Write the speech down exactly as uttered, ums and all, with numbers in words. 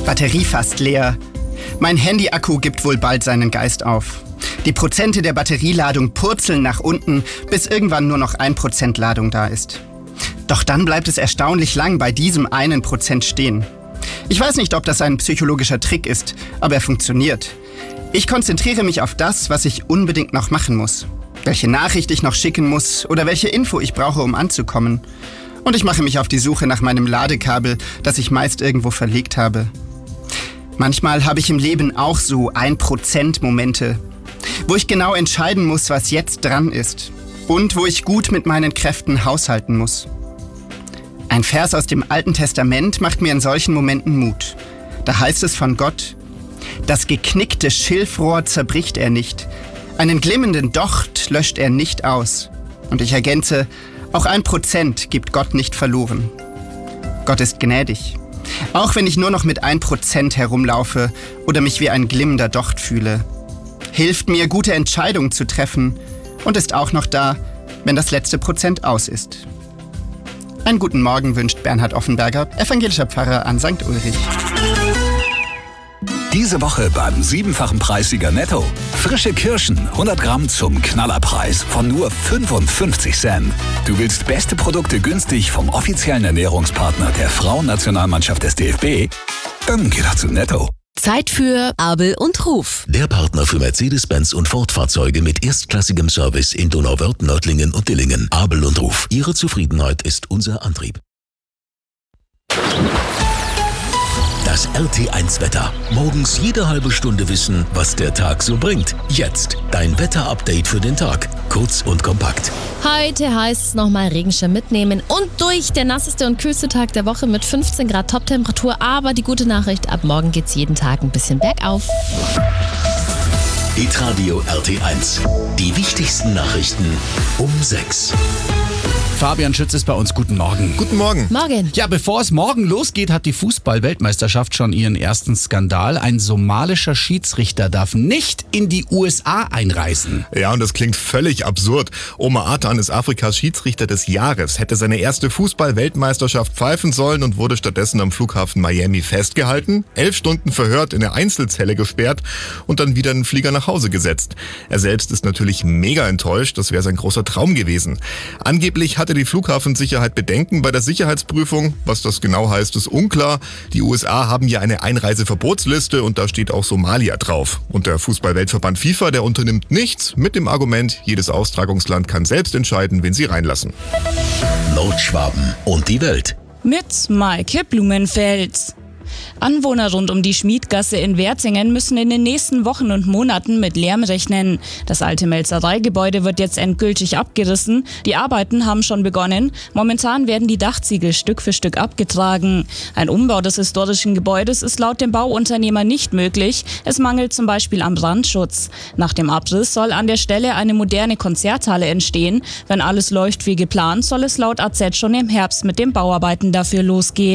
Batterie fast leer. Mein Handy-Akku gibt wohl bald seinen Geist auf. Die Prozente der Batterieladung purzeln nach unten, bis irgendwann nur noch ein Prozent Ladung da ist. Doch dann bleibt es erstaunlich lang bei diesem einen Prozent stehen. Ich weiß nicht, ob das ein psychologischer Trick ist, aber er funktioniert. Ich konzentriere mich auf das, was ich unbedingt noch machen muss. Welche Nachricht ich noch schicken muss oder welche Info ich brauche, um anzukommen. Und ich mache mich auf die Suche nach meinem Ladekabel, das ich meist irgendwo verlegt habe. Manchmal habe ich im Leben auch so ein Prozent Momente, wo ich genau entscheiden muss, was jetzt dran ist und wo ich gut mit meinen Kräften haushalten muss. Ein Vers aus dem Alten Testament macht mir in solchen Momenten Mut. Da heißt es von Gott: Das geknickte Schilfrohr zerbricht er nicht, einen glimmenden Docht löscht er nicht aus. Und ich ergänze, auch ein Prozent gibt Gott nicht verloren. Gott ist gnädig. Auch wenn ich nur noch mit ein Prozent herumlaufe oder mich wie ein glimmender Docht fühle. Hilft mir, gute Entscheidungen zu treffen und ist auch noch da, wenn das letzte Prozent aus ist. Einen guten Morgen wünscht Bernhard Offenberger, evangelischer Pfarrer an Sankt Ulrich. Diese Woche beim siebenfachen Preissieger Netto. Frische Kirschen, hundert Gramm zum Knallerpreis von nur fünfundfünfzig Cent. Du willst beste Produkte günstig vom offiziellen Ernährungspartner der Frauennationalmannschaft des D F B? Dann geh doch zu Netto. Zeit für Abel und Ruf. Der Partner für Mercedes-Benz und Ford-Fahrzeuge mit erstklassigem Service in Donauwörth, Nördlingen und Dillingen. Abel und Ruf. Ihre Zufriedenheit ist unser Antrieb. Das R T eins Wetter. Morgens jede halbe Stunde wissen, was der Tag so bringt. Jetzt dein Wetter-Update für den Tag. Kurz und kompakt. Heute heißt es nochmal Regenschirm mitnehmen und durch. Der nasseste und kühlste Tag der Woche mit fünfzehn Grad Toptemperatur. Aber die gute Nachricht, ab morgen geht's jeden Tag ein bisschen bergauf. Hitradio R T eins. Die wichtigsten Nachrichten um sechs. Fabian Schütz ist bei uns. Guten Morgen. Guten Morgen. Morgen. Ja, bevor es morgen losgeht, hat die Fußball-Weltmeisterschaft schon ihren ersten Skandal. Ein somalischer Schiedsrichter darf nicht in die U S A einreisen. Ja, und das klingt völlig absurd. Omar Atan ist Afrikas Schiedsrichter des Jahres, hätte seine erste Fußball-Weltmeisterschaft pfeifen sollen und wurde stattdessen am Flughafen Miami festgehalten, elf Stunden verhört, in eine Einzelzelle gesperrt und dann wieder in den Flieger nach Hause gesetzt. Er selbst ist natürlich mega enttäuscht, das wäre sein großer Traum gewesen. Angeblich hat hatte die Flughafensicherheit Bedenken bei der Sicherheitsprüfung. Was das genau heißt, ist unklar. Die U S A haben ja eine Einreiseverbotsliste und da steht auch Somalia drauf. Und der Fußball-Weltverband FIFA, der unternimmt nichts mit dem Argument, jedes Austragungsland kann selbst entscheiden, wen sie reinlassen. Nordschwaben und die Welt. Mit Maike Blumenfeld. Anwohner rund um die Schmiedgasse in Wertingen müssen in den nächsten Wochen und Monaten mit Lärm rechnen. Das alte Melzereigebäude wird jetzt endgültig abgerissen. Die Arbeiten haben schon begonnen. Momentan werden die Dachziegel Stück für Stück abgetragen. Ein Umbau des historischen Gebäudes ist laut dem Bauunternehmer nicht möglich. Es mangelt zum Beispiel am Brandschutz. Nach dem Abriss soll an der Stelle eine moderne Konzerthalle entstehen. Wenn alles läuft wie geplant, soll es laut A Z schon im Herbst mit den Bauarbeiten dafür losgehen.